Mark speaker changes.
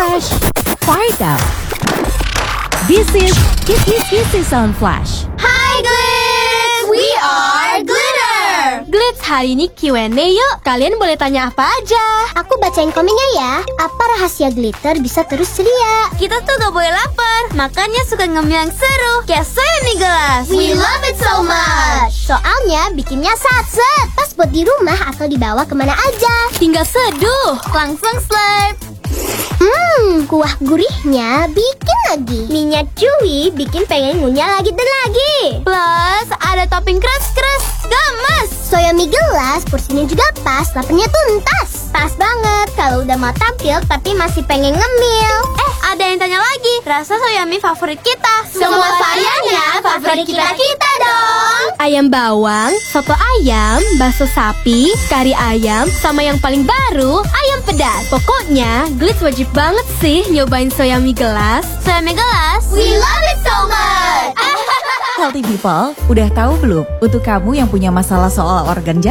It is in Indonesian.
Speaker 1: Flash, fired up. This is Sound Flash.
Speaker 2: Hi Glitz, we are Glitter.
Speaker 3: Glitz, hari ini Q&A yuk. Kalian boleh tanya apa aja.
Speaker 2: Aku bacain komennya ya. Apa rahasia Glitter bisa terus ceria?
Speaker 3: Kita tuh gak boleh lapar, makanya suka ngemil yang seru, kayak soya mie gelas.
Speaker 2: We love it so much. Soalnya bikinnya satset, pas buat di rumah atau dibawa kemana aja.
Speaker 3: Tinggal seduh, langsung slurp.
Speaker 2: Kuah gurihnya bikin lagi. Minyak chewy bikin pengen ngunyah lagi dan lagi.
Speaker 3: Plus ada topping crust gamas.
Speaker 2: Soya mie gelas porsinya juga pas, laparnya tuntas. Pas banget kalau udah mau tampil tapi masih pengen ngemil.
Speaker 3: Ada yang tanya lagi, rasa soya mie favorit kita.
Speaker 2: Semua variannya favorit kita dong.
Speaker 3: Ayam bawang, soto ayam, bakso sapi, kari ayam, sama yang paling baru, ayam pedas. Pokoknya, Glitz wajib banget sih nyobain soya mie gelas. Soya mie gelas,
Speaker 2: We love it so much.
Speaker 1: Healthy people, udah tahu belum? Untuk kamu yang punya masalah soal organ